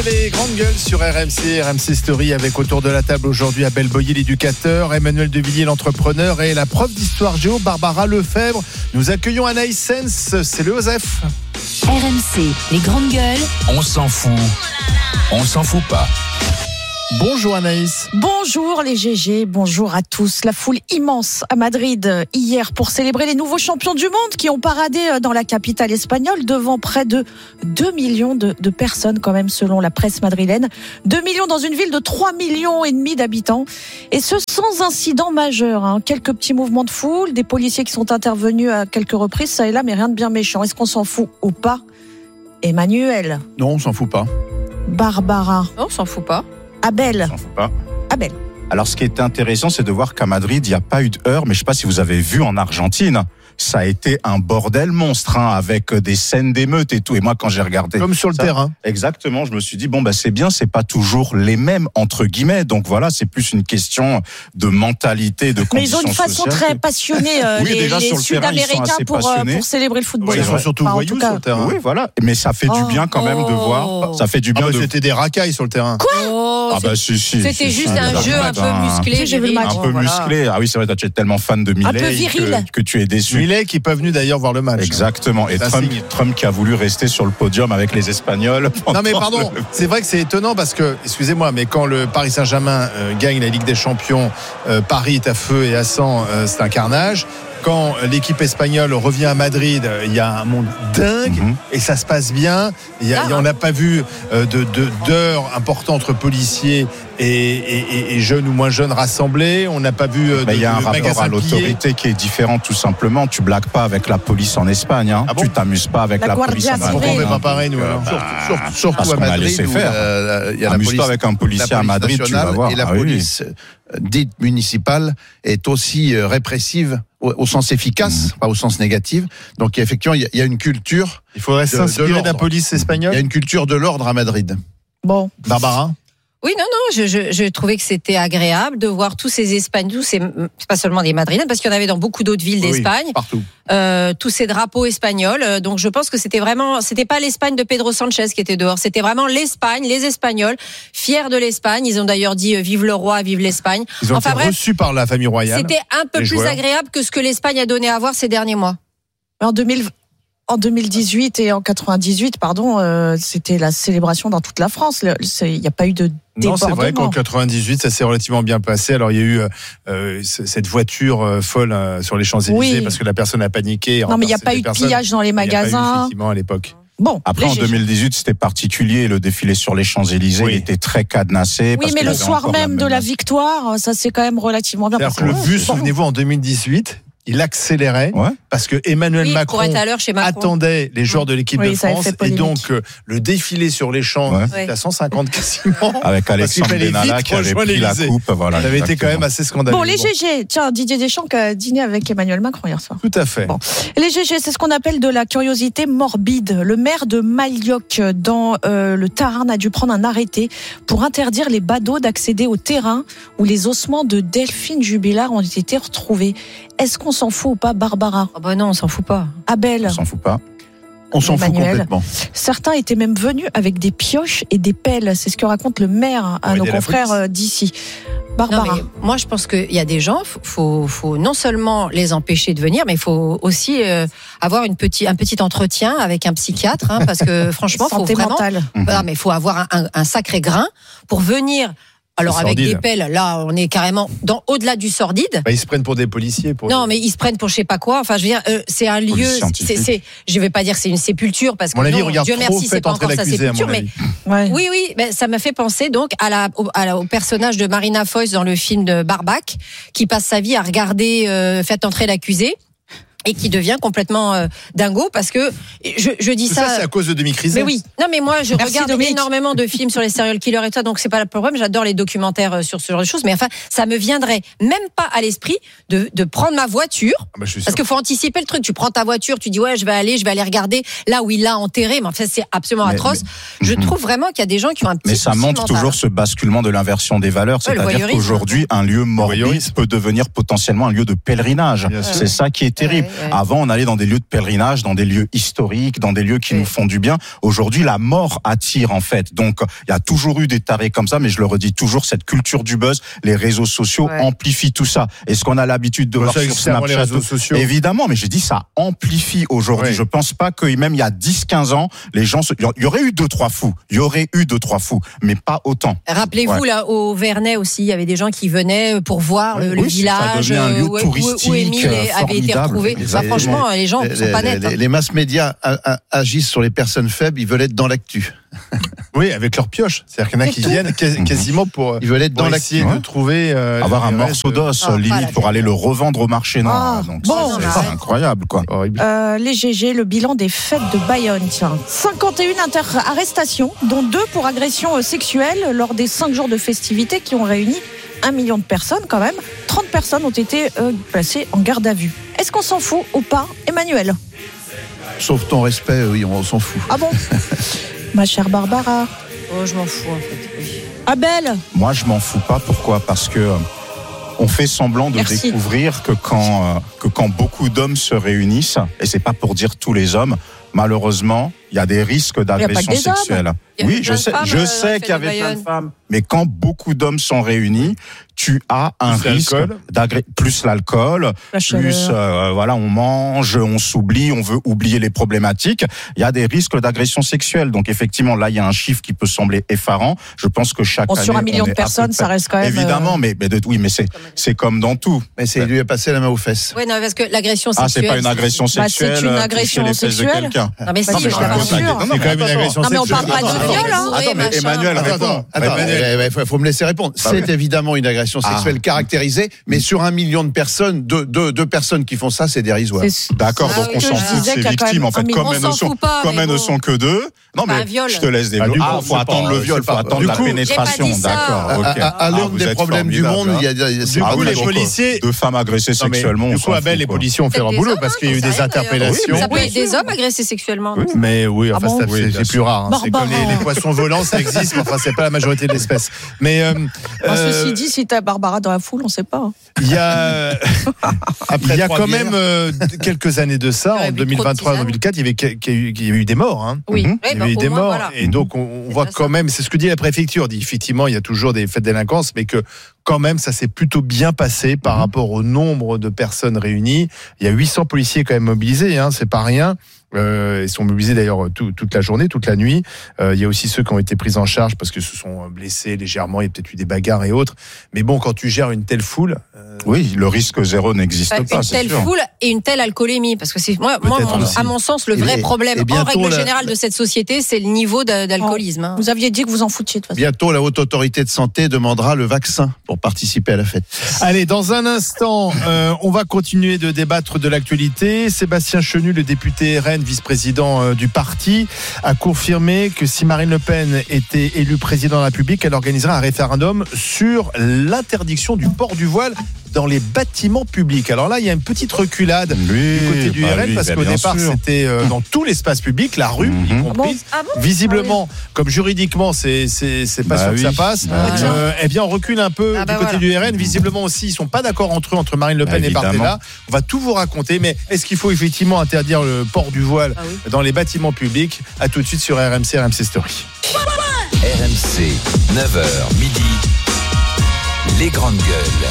Les grandes gueules sur RMC Story avec autour de la table aujourd'hui Abel Boyer, l'éducateur, Emmanuel Devilliers, l'entrepreneur, et la prof d'histoire géo Barbara Lefebvre. Nous accueillons Anaïs Sens, c'est le Joseph. RMC, les grandes gueules. On s'en fout pas. Bonjour Anaïs. Bonjour les GG, bonjour à tous. La foule immense à Madrid hier pour célébrer les nouveaux champions du monde qui ont paradé dans la capitale espagnole devant près de 2 millions de personnes quand même selon la presse madrilène. 2 millions dans une ville de 3,5 millions d'habitants. Et ce sans incident majeur. Quelques petits mouvements de foule, des policiers qui sont intervenus à quelques reprises, ça et là, mais rien de bien méchant. Est-ce qu'on s'en fout ou pas? Emmanuel. Non, on s'en fout pas. Barbara. Non, on s'en fout pas. Abel. On s'en fout pas. Abel. Alors, ce qui est intéressant, c'est de voir qu'à Madrid, il n'y a pas eu de heurts, mais je ne sais pas si vous avez vu en Argentine, ça a été un bordel monstre, avec des scènes d'émeutes et tout. Et moi, quand j'ai regardé... Comme sur le terrain. Exactement, je me suis dit, c'est bien, c'est pas toujours les mêmes, entre guillemets. Donc voilà, c'est plus une question de mentalité, de conditions sociales. Mais ils ont une façon très passionnée, les Sud-Américains, pour célébrer le football. Ils sont surtout voyous sur le terrain. Oui, voilà. Mais ça fait du bien quand même de voir. Ça fait du bien C'était des racailles sur le terrain. Quoi? C'était juste un jeu un peu musclé. J'ai vu le match. Un peu musclé. Ah oui, c'est vrai, tu es tellement fan de Milei que tu es déçu. Milei qui n'est pas venu d'ailleurs voir le match. Exactement. Et Trump qui a voulu rester sur le podium avec les Espagnols. Non mais pardon, c'est vrai que c'est étonnant parce que, excusez-moi, mais quand le Paris Saint-Germain gagne la Ligue des Champions, Paris est à feu et à sang, c'est un carnage. Quand l'équipe espagnole revient à Madrid, il y a un monde dingue et ça se passe bien. On n'a pas vu d'heures importantes entre policiers et jeunes ou moins jeunes rassemblés. On n'a pas vu il y a un rapport à l'autorité qui est différent, tout simplement. Tu blagues pas avec la police en Espagne. Tu t'amuses pas avec la police en Madrid. Pourquoi on ne fait pas pareil, nous? Surtout à Madrid, il y a la police avec un policier à Madrid, tu vas voir. Et la police dite municipale est aussi répressive au sens efficace, pas au sens négatif. Donc effectivement, il y a une culture. Il faudrait s'inspirer de la police espagnole. Il y a une culture de l'ordre à Madrid. Bon, Barbara. Oui, non, je trouvais que c'était agréable de voir tous ces Espagnols, c'est pas seulement des Madrilènes, parce qu'il y en avait dans beaucoup d'autres villes d'Espagne. Oui, partout. Tous ces drapeaux espagnols. Donc je pense que c'était pas l'Espagne de Pedro Sanchez qui était dehors, c'était vraiment l'Espagne, les Espagnols, fiers de l'Espagne. Ils ont d'ailleurs dit vive le roi, vive l'Espagne. Ils ont été reçus par la famille royale. C'était un peu plus agréable que ce que l'Espagne a donné à voir ces derniers mois. En 2018 et en 98, c'était la célébration dans toute la France. Il n'y a pas eu de débordement. Non, c'est vrai qu'en 98, ça s'est relativement bien passé. Alors, il y a eu cette voiture folle sur les Champs-Élysées parce que la personne a paniqué. Non, mais il n'y a pas eu de pillage dans les magasins. Il y a pas eu, effectivement, à l'époque. Bon, après, en 2018, c'était particulier. Le défilé sur les Champs-Élysées, il était très cadenassé. Oui, mais le soir même de la victoire, ça s'est quand même relativement bien passé. Le bus, souvenez-vous, en 2018, il accélérait parce que Emmanuel Macron attendait les joueurs de l'équipe de France et donc le défilé sur les champs était à 150 quasiment avec Alexandre Benalla qui avait pris la coupe. Voilà, ça avait été quand même assez scandaleux. Bon, les GG, tiens, Didier Deschamps qui a dîné avec Emmanuel Macron hier soir. Tout à fait. Bon. Les GG, c'est ce qu'on appelle de la curiosité morbide. Le maire de Malioc dans le Tarn a dû prendre un arrêté pour interdire les badauds d'accéder au terrain où les ossements de Delphine Jubilard ont été retrouvés. Est-ce qu'on s'en fout ou pas, Barbara? Non, on s'en fout pas. Abel? On s'en fout pas. On s'en fout complètement. Certains étaient même venus avec des pioches et des pelles. C'est ce que raconte le maire à nos confrères d'ici. Barbara. Non, mais moi, je pense qu'il y a des gens, faut non seulement les empêcher de venir, mais il faut aussi avoir un petit entretien avec un psychiatre, parce que franchement, santé mentale. Mais il faut avoir un sacré grain pour venir. Alors avec des pelles, là, on est carrément au-delà du sordide. Ils se prennent pour des policiers. Non, mais ils se prennent pour je sais pas quoi. Enfin, je veux dire, c'est un lieu. Je vais pas dire que c'est une sépulture parce que Dieu merci, c'est pas encore sa sépulture. Mais oui, ça m'a fait penser donc au personnage de Marina Foïs dans le film de Barbac, qui passe sa vie à regarder Faites entrer l'accusé. Et qui devient complètement dingo parce que je dis ça. C'est à cause de Dominique Rizet. Mais oui. Non, mais moi, je regarde énormément de films sur les serial killers et tout, donc c'est pas le problème. J'adore les documentaires sur ce genre de choses, mais enfin, ça me viendrait même pas à l'esprit de prendre ma voiture. Parce qu'il faut anticiper le truc. Tu prends ta voiture, tu dis je vais aller regarder là où il l'a enterré. Mais en fait, c'est absolument atroce. Je trouve vraiment qu'il y a des gens qui ont un petit. Mais ça montre toujours ce basculement de l'inversion des valeurs. C'est-à-dire qu'aujourd'hui, un lieu morbide peut devenir potentiellement un lieu de pèlerinage. C'est ça qui est terrible. Avant, on allait dans des lieux de pèlerinage, dans des lieux historiques, dans des lieux qui nous font du bien. Aujourd'hui, la mort attire, en fait. Donc, il y a toujours eu des tarés comme ça, mais je le redis toujours, cette culture du buzz, les réseaux sociaux amplifient tout ça. Est-ce qu'on a l'habitude de voir sur Snapchat, les réseaux sociaux. Évidemment, mais j'ai dit ça amplifie aujourd'hui. Je pense pas que même il y a 10-15 ans, les gens il y aurait eu 2-3 fous, mais pas autant. Rappelez-vous là au Vernet aussi, il y avait des gens qui venaient pour voir le village un lieu touristique où Émile avait été retrouvé. Franchement, les gens sont pas nets. Les masses médias agissent sur les personnes faibles, ils veulent être dans l'actu. Oui, avec leur pioche. C'est-à-dire qu'il y en a qui viennent quasiment pour ils veulent être dans l'actu, de trouver avoir un morceau d'os limite pour aller le revendre au marché noir. Donc c'est incroyable quoi. Les GG, le bilan des fêtes de Bayonne, 51 arrestations, dont 2 pour agression sexuelle lors des 5 jours de festivités qui ont réuni 1 million de personnes quand même. 30 personnes ont été placées en garde à vue. Est-ce qu'on s'en fout ou pas, Emmanuel? Sauf ton respect, oui, on s'en fout. Ah bon? Ma chère Barbara. Oh, je m'en fous en fait. Oui. Abel. Moi, je m'en fous pas. Pourquoi ? Parce que on fait semblant de découvrir que quand beaucoup d'hommes se réunissent, et c'est pas pour dire tous les hommes, malheureusement, il y a des risques d'agression sexuelle. Oui, je sais qu'il y avait plein de femmes, mais quand beaucoup d'hommes sont réunis, tu as un risque plus l'alcool, plus voilà, on mange, on s'oublie, on veut oublier les problématiques. Il y a des risques d'agression sexuelle. Donc effectivement, là, il y a un chiffre qui peut sembler effarant. Je pense que chaque année, sur 1 million de personnes, ça reste quand même. Évidemment, mais c'est comme dans tout. Mais c'est lui a passé la main aux fesses. Oui, non, parce que l'agression sexuelle. Ah, c'est pas une agression sexuelle. C'est une agression sexuelle. Non, mais si, je c'est quand même une agression sexuelle. Non, mais on parle pas de viol, hein. Attends, mais Emmanuel, attends, il faut me laisser répondre. C'est évidemment une agression sexuelle caractérisée, mais sur 1 million de personnes, deux personnes qui font ça, c'est dérisoire. D'accord, donc on s'en fout de ces victimes. En fait, comme elles ne sont que 2. Non, mais je te laisse développer. Ah, faut attendre le viol, faut attendre la pénétration. D'accord, ok. À l'homme des problèmes du monde, il y a les policiers. De femmes agressées sexuellement. Du coup, Abel, les policiers ont fait leur boulot parce qu'il y a eu des interpellations. Ça peut être des hommes agressés sexuellement. Mais oui, enfin, c'est plus rare. C'est comme les poissons volants, ça existe, mais enfin, c'est pas la majorité de l'espèce. Mais ceci dit, si t'as Barbara dans la foule, on sait pas. Il y a quand même quelques années de ça, en 2023-2024, il y a eu des morts. Oui, il y a eu des morts. Et donc, on voit quand même, c'est ce que dit la préfecture, dit effectivement, il y a toujours des faits de délinquance, mais que quand même, ça s'est plutôt bien passé par rapport au nombre de personnes réunies. Il y a 800 policiers quand même mobilisés, c'est pas rien. Ils sont mobilisés d'ailleurs toute la journée, toute la nuit. Il y a aussi ceux qui ont été pris en charge parce que se sont blessés légèrement. Il y a peut-être eu des bagarres et autres. Mais bon, quand tu gères une telle foule, oui, le risque zéro n'existe pas. Une telle foule et une telle alcoolémie, parce que c'est à mon sens, le vrai problème en règle générale de cette société, c'est le niveau d'alcoolisme. Vous aviez dit que vous en foutiez de toute façon. Bientôt, la Haute Autorité de Santé demandera le vaccin pour participer à la fête. Allez, dans un instant, on va continuer de débattre de l'actualité. Sébastien Chenu, le député RN, vice-président du parti, a confirmé que si Marine Le Pen était élue président de la République, elle organiserait un référendum sur l'interdiction du port du voile dans les bâtiments publics. Alors là, il y a une petite reculade du côté du RN, parce qu'au départ, c'était dans tout l'espace public, la rue, y compris. Visiblement, comme juridiquement, c'est pas sûr que ça passe. Eh bien, on recule un peu du côté du RN. Visiblement aussi, ils sont pas d'accord entre eux, entre Marine Le Pen et Barthélémy. On va tout vous raconter, mais est-ce qu'il faut effectivement interdire le port du voile dans les bâtiments publics? À tout de suite sur RMC Story. RMC, 9h midi, les grandes gueules.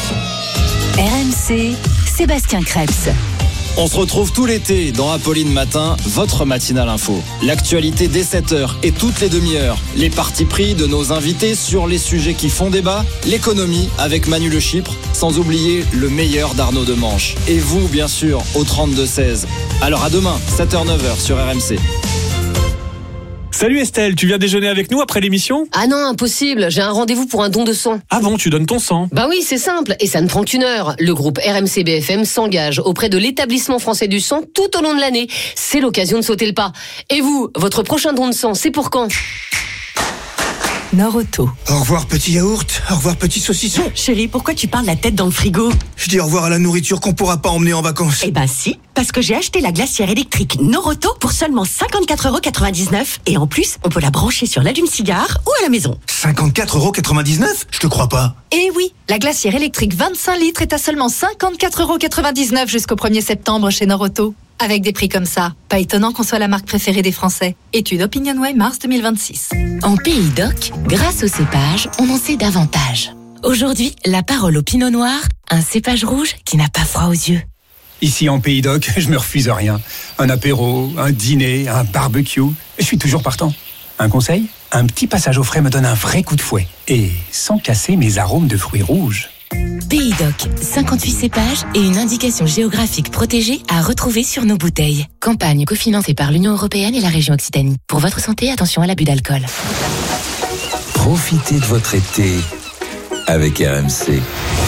RMC, Sébastien Krebs. On se retrouve tout l'été dans Apolline Matin, votre matinale info. L'actualité dès 7h et toutes les demi-heures. Les partis pris de nos invités sur les sujets qui font débat. L'économie avec Manu Le Chypre, sans oublier le meilleur d'Arnaud Demanche. Et vous, bien sûr, au 32-16. Alors à demain, 7h-9h sur RMC. Salut Estelle, tu viens déjeuner avec nous après l'émission ? Ah non, impossible, j'ai un rendez-vous pour un don de sang. Ah bon, tu donnes ton sang ? Bah oui, c'est simple, et ça ne prend qu'1 heure. Le groupe RMC BFM s'engage auprès de l'établissement français du sang tout au long de l'année. C'est l'occasion de sauter le pas. Et vous, votre prochain don de sang, c'est pour quand ? Nord-Auto. Au revoir petit yaourt, au revoir petit saucisson. Chérie, pourquoi tu parles la tête dans le frigo? Je dis au revoir à la nourriture qu'on pourra pas emmener en vacances. Eh ben si, parce que j'ai acheté la glacière électrique Nord-Auto pour seulement 54,99 € et en plus, on peut la brancher sur l'allume-cigare ou à la maison. 54,99 €? Je te crois pas. Eh oui, la glacière électrique 25 litres est à seulement 54,99 € jusqu'au 1er septembre chez Nord-Auto. Avec des prix comme ça, pas étonnant qu'on soit la marque préférée des Français. Étude OpinionWay mars 2026. En Pays d'Oc, grâce au cépage, on en sait davantage. Aujourd'hui, la parole au Pinot Noir, un cépage rouge qui n'a pas froid aux yeux. Ici en Pays d'Oc, je me refuse à rien. Un apéro, un dîner, un barbecue, je suis toujours partant. Un conseil ? Un petit passage au frais me donne un vrai coup de fouet. Et sans casser mes arômes de fruits rouges. Pays d'Oc, 58 cépages et une indication géographique protégée à retrouver sur nos bouteilles. Campagne cofinancée par l'Union européenne et la région Occitanie. Pour votre santé, attention à l'abus d'alcool. Profitez de votre été avec RMC.